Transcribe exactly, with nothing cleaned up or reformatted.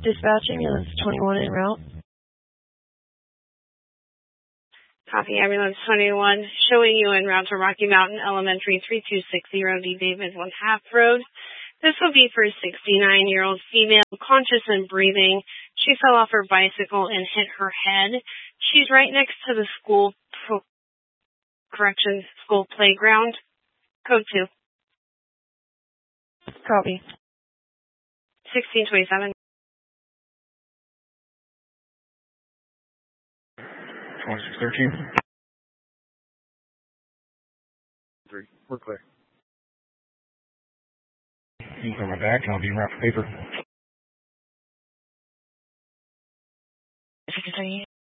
Dispatch ambulance twenty-one en route. Copy, ambulance twenty-one, showing you en route to Rocky Mountain Elementary three two six zero D David one half Road. This will be for a sixty-nine-year-old female, conscious and breathing. She fell off her bicycle and hit her head. She's right next to the school, pro, correction, school playground. Code two. Copy. sixteen twenty-seven. twenty-six thirteen. Three. We're clear. You can go my back and I'll be in route for paper.